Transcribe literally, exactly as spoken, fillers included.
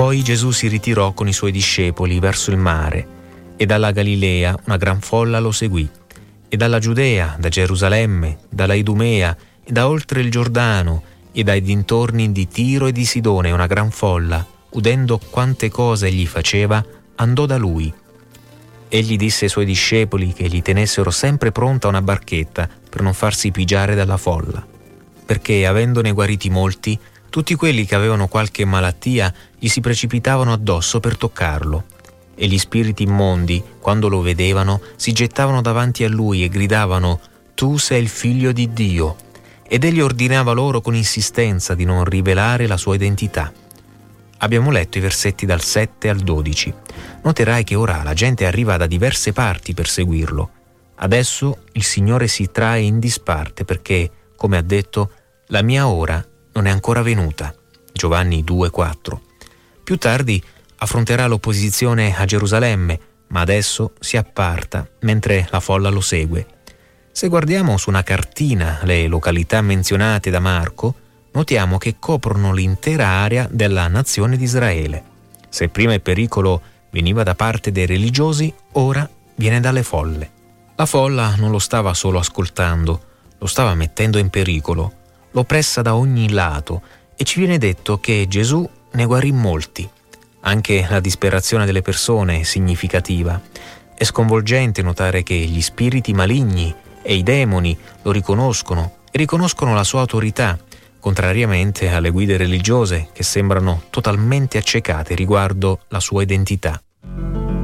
Poi Gesù si ritirò con i suoi discepoli verso il mare, e dalla Galilea una gran folla lo seguì, e dalla Giudea, da Gerusalemme, dalla Idumea e da oltre il Giordano, e dai dintorni di Tiro e di Sidone una gran folla, udendo quante cose egli faceva, andò da lui. Egli disse ai suoi discepoli che gli tenessero sempre pronta una barchetta per non farsi pigiare dalla folla, perché, avendone guariti molti, tutti quelli che avevano qualche malattia gli si precipitavano addosso per toccarlo. E gli spiriti immondi, quando lo vedevano, si gettavano davanti a lui e gridavano: «Tu sei il figlio di Dio!» Ed egli ordinava loro con insistenza di non rivelare la sua identità. Abbiamo letto i versetti dal sette al dodici. Noterai che ora la gente arriva da diverse parti per seguirlo. Adesso il Signore si trae in disparte perché, come ha detto, la mia ora non è ancora venuta. Giovanni due quattro. Più tardi affronterà l'opposizione a Gerusalemme, ma adesso si apparta mentre la folla lo segue. Se guardiamo su una cartina le località menzionate da Marco, notiamo che coprono l'intera area della nazione di Israele. Se prima il pericolo veniva da parte dei religiosi, ora viene dalle folle. La folla non lo stava solo ascoltando, lo stava mettendo in pericolo, lo pressa da ogni lato e ci viene detto che Gesù ne guarì molti. Anche la disperazione delle persone è significativa. È sconvolgente notare che gli spiriti maligni e i demoni lo riconoscono e riconoscono la sua autorità, contrariamente alle guide religiose che sembrano totalmente accecate riguardo la sua identità.